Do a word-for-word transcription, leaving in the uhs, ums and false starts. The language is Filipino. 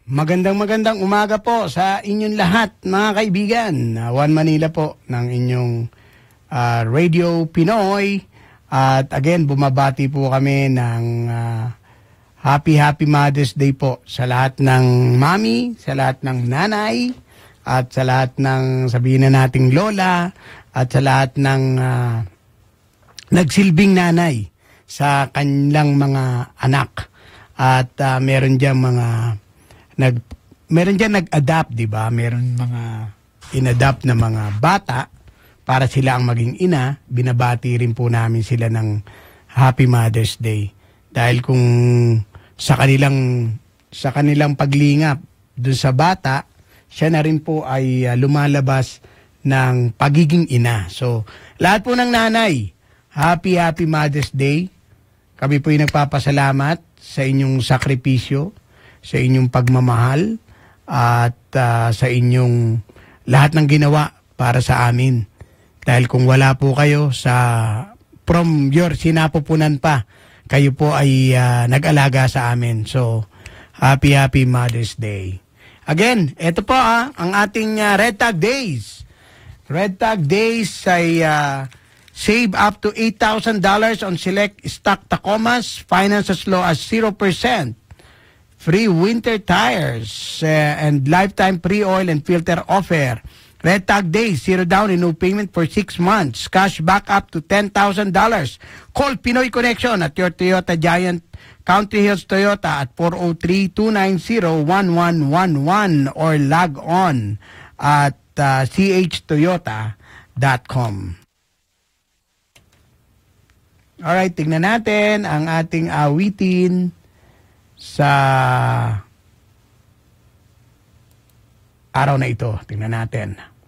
Magandang magandang umaga po sa inyong lahat mga kaibigan. Uh, One Manila po ng inyong uh, Radio Pinoy. At again, bumabati po kami ng uh, Happy Happy Mother's Day po sa lahat ng mami, sa lahat ng nanay, at sa lahat ng sabihin na nating lola, at sa lahat ng uh, nagsilbing nanay sa kanilang mga anak. At uh, meron diyang mga nag meron diyan nag-adapt, 'di ba? Meron mga in-adapt na mga bata para sila ang maging ina. Binabati rin po namin sila ng Happy Mother's Day. Dahil kung sa kanilang sa kanilang paglingap dun sa bata, siya na rin po ay uh, lumalabas ng pagiging ina. So, lahat po ng nanay, Happy Happy Mother's Day. Kami po ay nagpapasalamat sa inyong sakripisyo, sa inyong pagmamahal, at uh, sa inyong lahat ng ginawa para sa amin. Dahil kung wala po kayo sa from your sinapupunan pa, kayo po ay uh, nag-alaga sa amin. So, happy happy Mother's Day. Again, ito po ah, ang ating uh, Red Tag Days. Red Tag Days ay uh, save up to eight thousand dollars on select stock Tacomas, finance as low as zero percent. Free winter tires uh, and lifetime pre-oil and filter offer. Red Tag Days, zero down and no payment for six months. Cash back up to ten thousand dollars. Call Pinoy Connection at your Toyota Giant Country Hills Toyota at four oh three, two nine zero, one one one one or log on at uh, c h toyota dot com. Alright, tignan natin ang ating awitin sa araw na ito. Tingnan natin.